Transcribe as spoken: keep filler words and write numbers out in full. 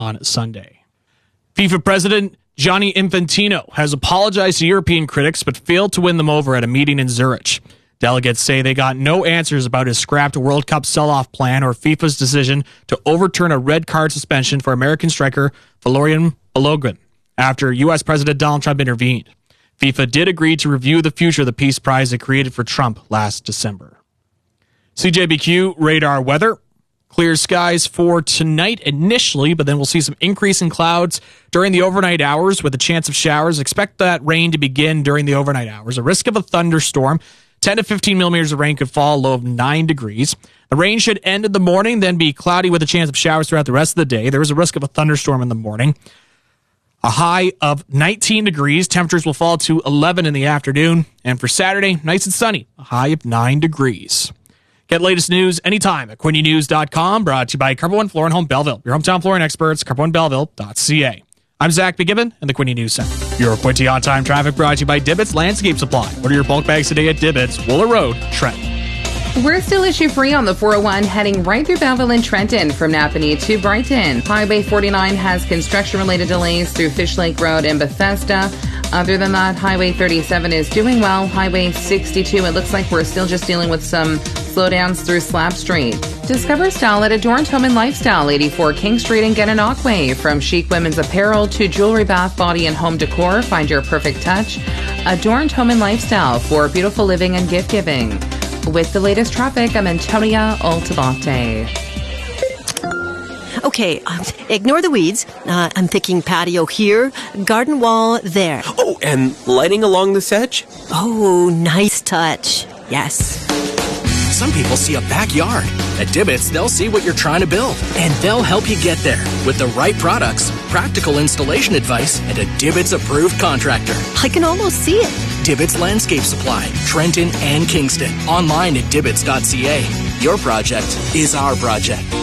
on Sunday. FIFA president Gianni Infantino has apologized to European critics but failed to win them over at a meeting in Zurich. Delegates say they got no answers about his scrapped World Cup sell-off plan or FIFA's decision to overturn a red card suspension for American striker Valerian Balogun after U S President Donald Trump intervened. FIFA did agree to review the future of the Peace Prize it created for Trump last December. C J B Q radar weather. Clear skies for tonight initially, but then we'll see some increase in clouds during the overnight hours with a chance of showers. Expect that rain to begin during the overnight hours. A risk of a thunderstorm. ten to fifteen millimeters of rain could fall, low of nine degrees. The rain should end in the morning, then be cloudy with a chance of showers throughout the rest of the day. There is a risk of a thunderstorm in the morning. A high of nineteen degrees. Temperatures will fall to eleven in the afternoon. And for Saturday, nice and sunny. A high of nine degrees. Get latest news anytime at Quinte News dot com. Brought to you by Carbo One Floor and Home Belleville. Your hometown flooring experts, carbo one belleville dot c a. I'm Zach McGibbon in the Quinte News Center. Your Quinte on-time traffic brought to you by Dibbett's Landscape Supply. Order your bulk bags today at Dibbett's, Wooler Road, Trenton. We're still issue-free on the four oh one, heading right through Belleville and Trenton from Napanee to Brighton. Highway forty-nine has construction-related delays through Fish Lake Road and Bethesda. Other than that, Highway thirty-seven is doing well. Highway sixty-two, it looks like we're still just dealing with some slowdowns through Slab Street. Discover style at Adorned Home and Lifestyle, eighty-four King Street in Gananoque. From chic women's apparel to jewelry, bath, body, and home decor, find your perfect touch. Adorned Home and Lifestyle for beautiful living and gift-giving. With the latest traffic, I'm Antonia Altabate. Okay, um, ignore the weeds. Uh, I'm thinking patio here, garden wall there. Oh, and lighting along this edge? Oh, nice touch. Yes. Some people see a backyard. At Dibbett's, they'll see what you're trying to build, and they'll help you get there with the right products, practical installation advice, and a Dibbett's-approved contractor. I can almost see it. Dibbett's Landscape Supply, Trenton and Kingston. Online at dibbetts dot c a. Your project is our project.